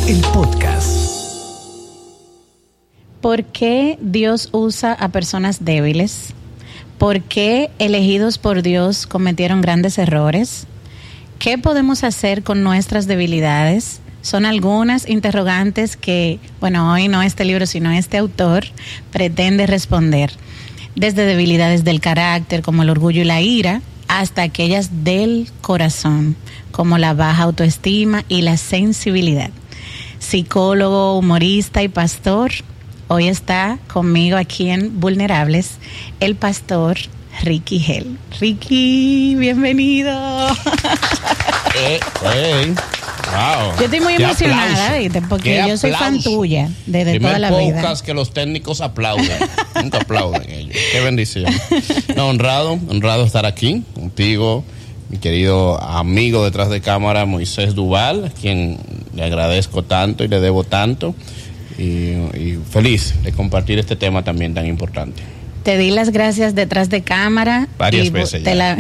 el podcast. ¿Por qué Dios usa a personas débiles? ¿Por qué elegidos por Dios cometieron grandes errores? ¿Qué podemos hacer con nuestras debilidades? Son algunas interrogantes que, hoy no este libro, sino este autor pretende responder. Desde debilidades del carácter, como el orgullo y la ira, hasta aquellas del corazón, como la baja autoestima y la sensibilidad. Psicólogo, humorista y pastor, hoy está conmigo aquí en Vulnerables, el pastor Ricky Gel. Ricky, bienvenido. Wow. Yo estoy muy emocionada, ¿viste? Porque yo soy fan tuya desde toda la vida. Pocas que los técnicos aplauden. Nunca aplauden ellos. Qué bendición. No, honrado estar aquí contigo, mi querido amigo detrás de cámara, Moisés Duval, a quien le agradezco tanto y le debo tanto. Y feliz de compartir este tema también tan importante. Te di las gracias detrás de cámara. Varias veces ya.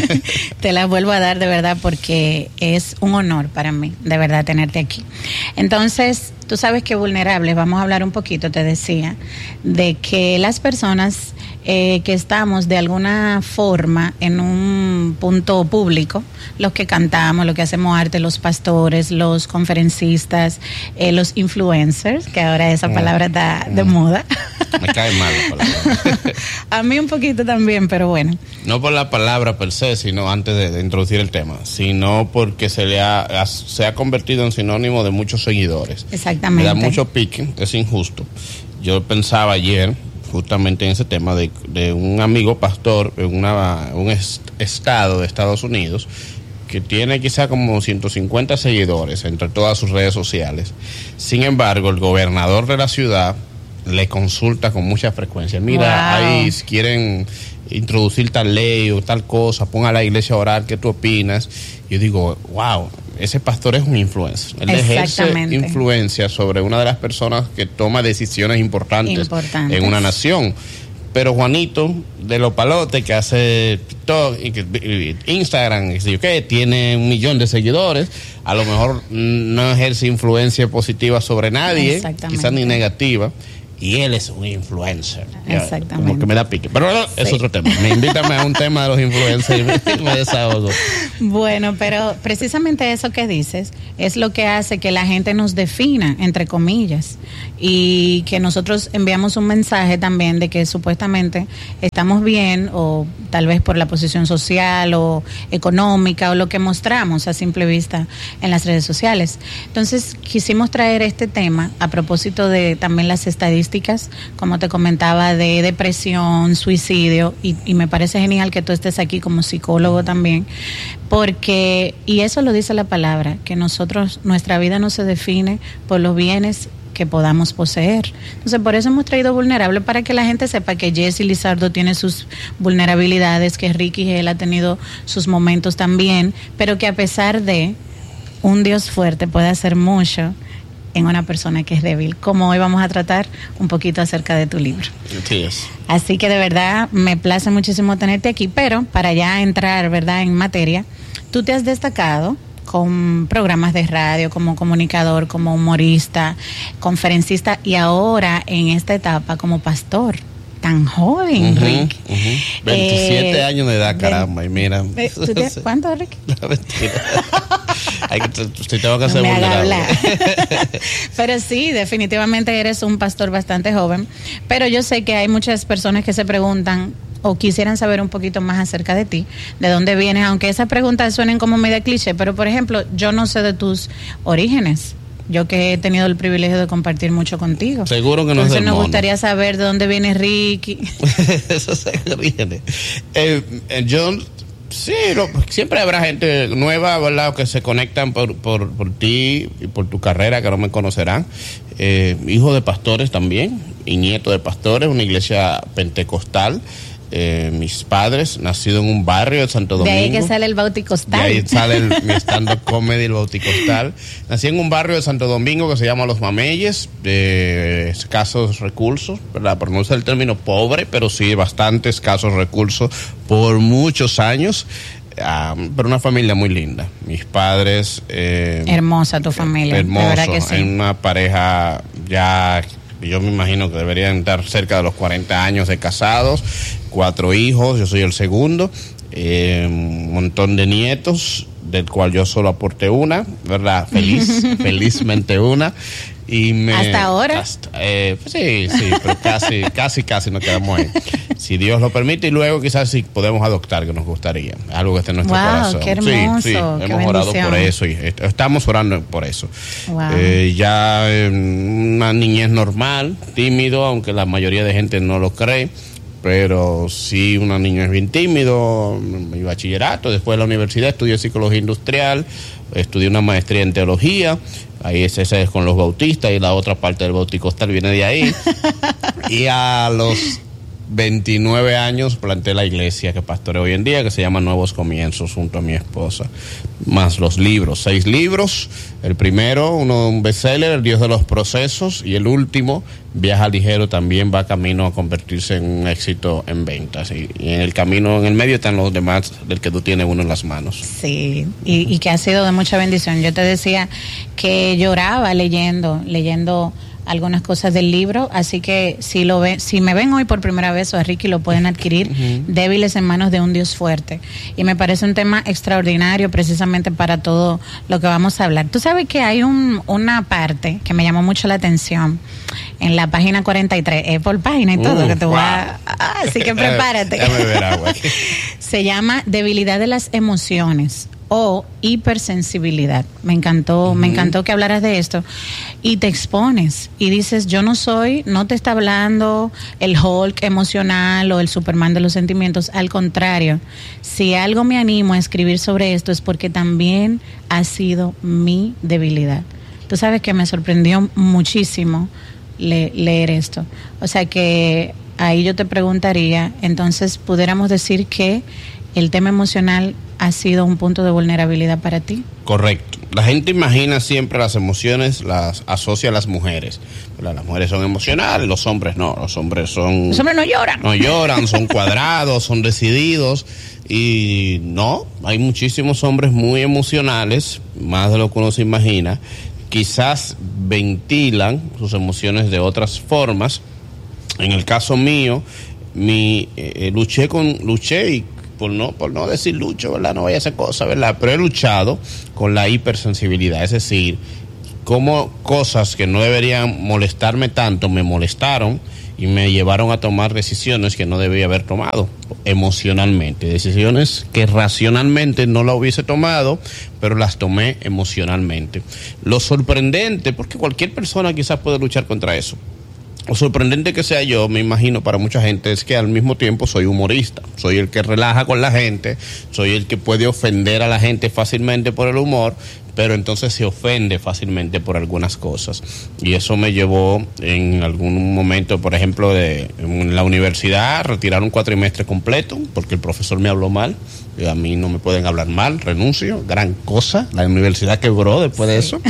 Te la vuelvo a dar de verdad porque es un honor para mí, de verdad, tenerte aquí. Entonces, tú sabes que Vulnerables, vamos a hablar un poquito, te decía, de que las personas que estamos de alguna forma en un punto público, los que cantamos, los que hacemos arte, los pastores, los conferencistas, los influencers, que ahora esa palabra está de moda. Me cae mal la palabra. A mí un poquito también, pero bueno. No por la palabra per se, sino antes de introducir el tema, sino porque se ha convertido en sinónimo de muchos seguidores. Exactamente. Me da mucho pique, es injusto. Yo pensaba ayer justamente en ese tema de un amigo pastor en un estado de Estados Unidos que tiene quizá como 150 seguidores entre todas sus redes sociales. Sin embargo, el gobernador de la ciudad le consulta con mucha frecuencia. Mira, wow, ahí quieren introducir tal ley o tal cosa, pon a la iglesia a orar, ¿qué tú opinas? Yo digo, wow, ese pastor es un influencer. Él ejerce influencia sobre una de las personas que toma decisiones importantes en una nación. Pero Juanito de los palotes, que hace TikTok y Instagram, que tiene 1 millón de seguidores, a lo mejor no ejerce influencia positiva sobre nadie, quizás ni negativa. Y él es un influencer. Exactamente. Como que me da pique. Pero es otro tema. Me invítame a un tema de los influencers y me desahogo. Bueno, pero precisamente eso que dices es lo que hace que la gente nos defina, entre comillas, y que nosotros enviamos un mensaje también de que supuestamente estamos bien, o tal vez por la posición social o económica o lo que mostramos a simple vista en las redes sociales. Entonces quisimos traer este tema a propósito de también las estadísticas, como te comentaba, de depresión, suicidio, y me parece genial que tú estés aquí como psicólogo también, porque, y eso lo dice la palabra, que nuestra vida no se define por los bienes que podamos poseer. Entonces, por eso hemos traído Vulnerable, para que la gente sepa que Jessy Lizardo tiene sus vulnerabilidades, que Ricky Gel ha tenido sus momentos también, pero que a pesar de un Dios fuerte puede hacer mucho en una persona que es débil, como hoy vamos a tratar un poquito acerca de tu libro. Sí es. Así que de verdad me place muchísimo tenerte aquí, pero para ya entrar, ¿verdad?, en materia, tú te has destacado con programas de radio, como comunicador, como humorista, conferencista, y ahora en esta etapa como pastor. Tan joven, Rick. 27 años de edad, caramba, y mira. ¿Cuánto, Rick? No, mentira. Tengo que ser vulnerable. Pero sí, definitivamente eres un pastor bastante joven. Pero yo sé que hay muchas personas que se preguntan o quisieran saber un poquito más acerca de ti, de dónde vienes, aunque esas preguntas suenen como media cliché, pero por ejemplo, yo no sé de tus orígenes. Yo que he tenido el privilegio de compartir mucho contigo. Seguro que no es del Entonces nos mono. gustaría saber de dónde viene Ricky. Eso se viene. Yo, sí, siempre habrá gente nueva, ¿verdad?, que se conectan por ti y por tu carrera, que no me conocerán. Hijo de pastores también, y nieto de pastores, una iglesia pentecostal. Mis padres, nacido en un barrio de Santo Domingo. De ahí que sale el Bauticostal. De ahí sale mi stand-up comedy, el Bauticostal. Nací en un barrio de Santo Domingo que se llama Los Mameyes, de escasos recursos, ¿verdad? Por no usar el término pobre, pero sí bastante escasos recursos por muchos años. pero una familia muy linda. Mis padres... hermosa tu familia. Hermoso, de verdad que sí. En una pareja ya... Yo me imagino que deberían estar cerca de los 40 años de casados, 4 hijos, yo soy el segundo, un montón de nietos, del cual yo solo aporté una, ¿verdad? Felizmente una. Y ¿Hasta ahora? Sí, pero casi nos quedamos ahí. Si Dios lo permite, y luego quizás sí podemos adoptar, que nos gustaría, algo que esté en nuestro corazón. Qué hermoso, sí, qué hemos bendición. orado por eso y estamos orando por eso. Wow. Ya una niñez normal, tímido, aunque la mayoría de gente no lo cree, pero sí una niñez bien tímido. Mi bachillerato, después de la universidad estudié psicología industrial, estudié una maestría en teología. Ahí ese es con los bautistas y la otra parte del bauticostal viene de ahí. Y a los 29 años planté la iglesia que pastoreo hoy en día, que se llama Nuevos Comienzos, junto a mi esposa. Más los libros, 6 libros. El primero, un bestseller, El Dios de los Procesos. Y el último, Viaja Ligero, también va camino a convertirse en un éxito en ventas. Y en el camino, en el medio están los demás, del que tú tienes uno en las manos. Sí, y que ha sido de mucha bendición. Yo te decía que lloraba leyendo algunas cosas del libro, así que si me ven hoy por primera vez o a Ricky lo pueden adquirir, Débiles en manos de un Dios fuerte, y me parece un tema extraordinario precisamente para todo lo que vamos a hablar. Tú sabes que hay una parte que me llamó mucho la atención en la página 43, por página y todo, que te voy a... así que prepárate. Déjame ver agua. Se llama Debilidad de las emociones o hipersensibilidad. Me encantó que hablaras de esto. Y te expones y dices, no te está hablando el Hulk emocional o el Superman de los sentimientos. Al contrario, si algo me animo a escribir sobre esto es porque también ha sido mi debilidad. Tú sabes que me sorprendió muchísimo leer esto. O sea que ahí yo te preguntaría, entonces, ¿pudiéramos decir que el tema emocional ha sido un punto de vulnerabilidad para ti? Correcto. La gente imagina siempre las emociones, las asocia a las mujeres. Las mujeres son emocionales, los hombres no. Los hombres no lloran. No lloran, son cuadrados, son decididos. Y no, hay muchísimos hombres muy emocionales, más de lo que uno se imagina. Quizás ventilan sus emociones de otras formas. En el caso mío, luché y por no decir lucho, ¿verdad? No vaya a esa cosa, ¿verdad? Pero he luchado con la hipersensibilidad, es decir, como cosas que no deberían molestarme tanto me molestaron y me llevaron a tomar decisiones que no debía haber tomado emocionalmente, decisiones que racionalmente no las hubiese tomado, pero las tomé emocionalmente. Lo sorprendente, porque cualquier persona quizás puede luchar contra eso. Lo sorprendente que sea yo, me imagino, para mucha gente, es que al mismo tiempo soy humorista. Soy el que relaja con la gente, soy el que puede ofender a la gente fácilmente por el humor, pero entonces se ofende fácilmente por algunas cosas. Y eso me llevó en algún momento, por ejemplo, en la universidad, retirar un cuatrimestre completo, porque el profesor me habló mal. Y a mí no me pueden hablar mal, renuncio, gran cosa. La universidad quebró después de eso.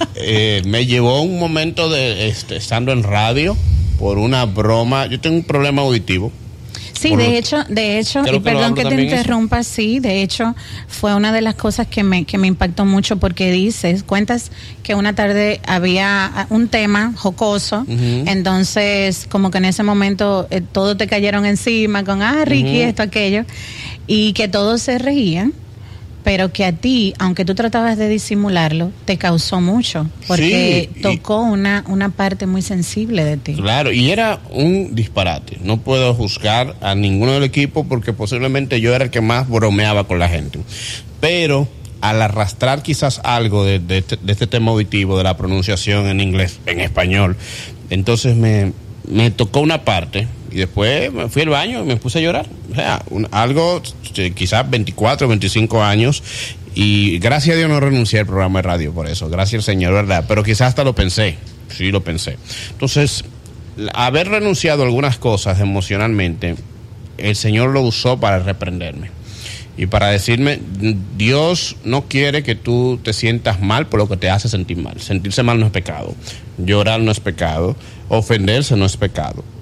Me llevó un momento de estando en radio por una broma. Yo tengo un problema auditivo. Sí, de hecho, y perdón que te interrumpa, sí, de hecho, fue una de las cosas que me impactó mucho, porque cuentas que una tarde había un tema jocoso, entonces como que en ese momento todos te cayeron encima con, Ricky, esto, aquello, y que todos se reían, pero que a ti, aunque tú tratabas de disimularlo, te causó mucho, porque tocó una parte muy sensible de ti. Claro, y era un disparate. No puedo juzgar a ninguno del equipo porque posiblemente yo era el que más bromeaba con la gente. Pero al arrastrar quizás algo de este tema auditivo, de la pronunciación en inglés, en español, entonces me tocó una parte y después me fui al baño y me puse a llorar. O sea, algo, quizás 24, 25 años, y gracias a Dios no renuncié al programa de radio por eso, gracias al Señor, ¿verdad? Pero quizás hasta lo pensé, sí lo pensé. Entonces, haber renunciado a algunas cosas emocionalmente, el Señor lo usó para reprenderme y para decirme, Dios no quiere que tú te sientas mal por lo que te hace sentir mal. Sentirse mal no es pecado, llorar no es pecado, ofenderse no es pecado.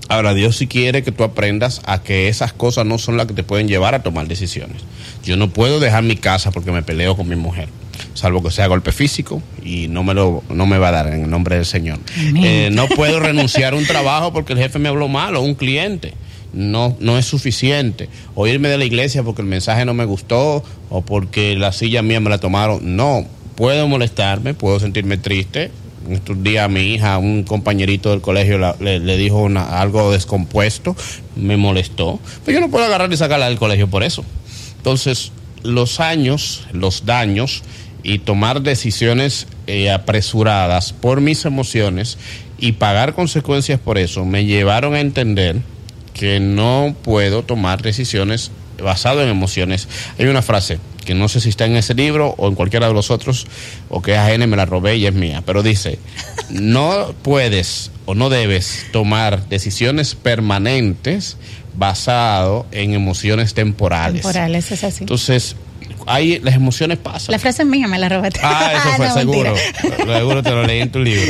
Ahora, Dios sí quiere que tú aprendas a que esas cosas no son las que te pueden llevar a tomar decisiones. Yo no puedo dejar mi casa porque me peleo con mi mujer, salvo que sea golpe físico, y no me va a dar en el nombre del Señor. No puedo renunciar a un trabajo porque el jefe me habló mal, o un cliente. No es suficiente. O irme de la iglesia porque el mensaje no me gustó, o porque la silla mía me la tomaron. No, puedo molestarme, puedo sentirme triste. Estos días a mi hija, un compañerito del colegio le dijo algo descompuesto, me molestó, pero yo no puedo agarrar y sacarla del colegio por eso. Entonces, los daños y tomar decisiones apresuradas por mis emociones y pagar consecuencias por eso me llevaron a entender que no puedo tomar decisiones basadas en emociones. Hay una frase que no sé si está en ese libro o en cualquiera de los otros, o que es ajena, me la robé y es mía, pero dice: no puedes o no debes tomar decisiones permanentes basado en emociones temporales. Temporales, es así. Entonces, las emociones pasan. La frase es mía, me la robaste. Eso fue, no, seguro. Seguro te lo leí en tu libro.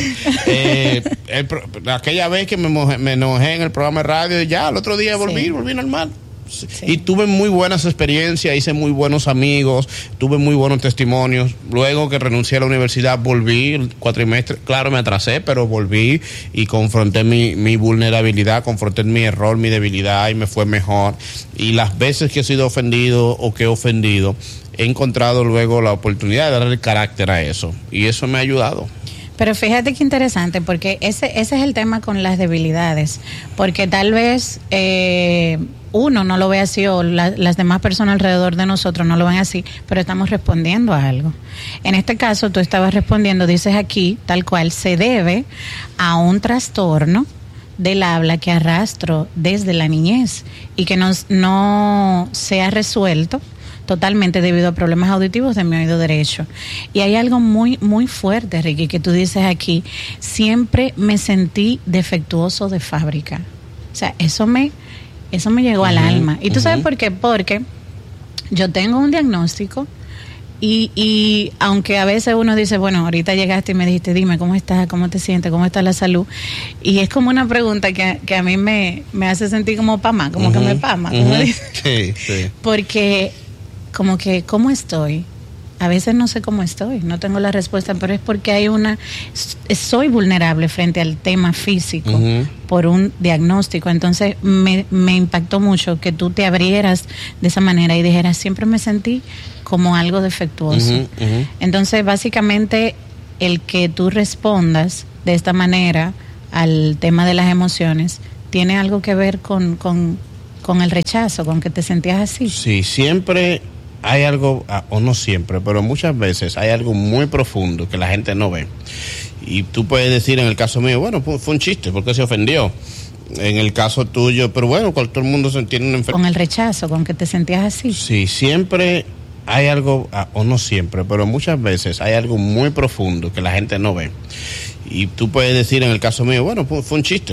Aquella vez que me enojé en el programa de radio, y ya, el otro día volví normal. Sí. Y tuve muy buenas experiencias, hice muy buenos amigos, tuve muy buenos testimonios. Luego que renuncié a la universidad, volví el cuatrimestre, claro, me atrasé, pero volví y confronté mi vulnerabilidad, confronté mi error, mi debilidad, y me fue mejor. Y las veces que he sido ofendido o que he ofendido, he encontrado luego la oportunidad de darle carácter a eso, y eso me ha ayudado. Pero fíjate qué interesante, porque ese es el tema con las debilidades, porque tal vez uno no lo ve así, o las demás personas alrededor de nosotros no lo ven así, pero estamos respondiendo a algo. En este caso, tú estabas respondiendo, dices aquí, tal cual, se debe a un trastorno del habla que arrastro desde la niñez y que no se ha resuelto totalmente debido a problemas auditivos de mi oído derecho. Y hay algo muy, muy fuerte, Ricky, que tú dices aquí: siempre me sentí defectuoso de fábrica. O sea, eso me llegó al alma. ¿Y tú sabes por qué? Porque yo tengo un diagnóstico y aunque a veces uno dice, bueno, ahorita llegaste y me dijiste, dime, ¿cómo estás? ¿Cómo te sientes? ¿Cómo está la salud? Y es como una pregunta que a mí me hace sentir como pama, como que me pama. Como sí. Porque como que, ¿cómo estoy? A veces no sé cómo estoy, no tengo la respuesta, pero es porque soy vulnerable frente al tema físico por un diagnóstico. Entonces me impactó mucho que tú te abrieras de esa manera y dijeras, siempre me sentí como algo defectuoso. Entonces, básicamente, el que tú respondas de esta manera al tema de las emociones tiene algo que ver con el rechazo, con que te sentías así. Sí, siempre hay algo, o no siempre, pero muchas veces hay algo muy profundo que la gente no ve. Y tú puedes decir, en el caso mío, bueno, pues fue un chiste, porque se ofendió. En el caso tuyo, pero bueno, todo el mundo se tiene una enfermedad. Con el rechazo, con que te sentías así. Sí, siempre hay algo, o no siempre, pero muchas veces hay algo muy profundo que la gente no ve. Y tú puedes decir, en el caso mío, bueno, pues fue un chiste.